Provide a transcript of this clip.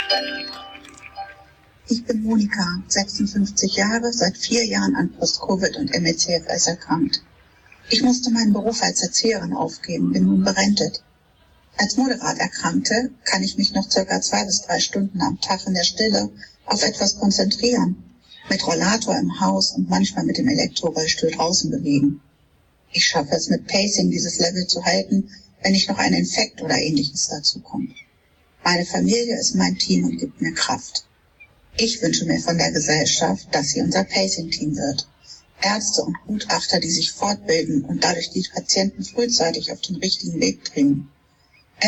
Ich bin Monika, 56 Jahre, seit 4 Jahren an Post-Covid und ME/CFS erkrankt. Ich musste meinen Beruf als Erzieherin aufgeben, bin nun berentet. Als Moderat Erkrankte kann ich mich noch ca. 2 bis 3 Stunden am Tag in der Stille auf etwas konzentrieren, mit Rollator im Haus und manchmal mit dem Elektrorollstuhl draußen bewegen. Ich schaffe es mit Pacing, dieses Level zu halten, wenn nicht noch ein Infekt oder Ähnliches dazu kommt. Meine Familie ist mein Team und gibt mir Kraft. Ich wünsche mir von der Gesellschaft, dass sie unser Pacing-Team wird. Ärzte und Gutachter, die sich fortbilden und dadurch die Patienten frühzeitig auf den richtigen Weg bringen.